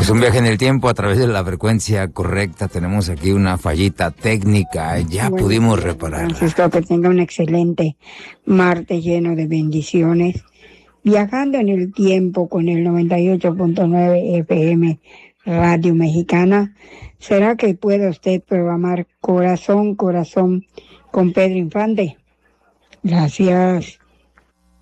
Pues un viaje en el tiempo a través de la frecuencia correcta. Tenemos aquí una fallita técnica, ya bueno, pudimos repararla. Francisco, que tenga un excelente martes lleno de bendiciones. Viajando en el tiempo con el 98.9 FM Radio Mexicana. ¿Será que puede usted programar Corazón, Corazón con Pedro Infante? Gracias.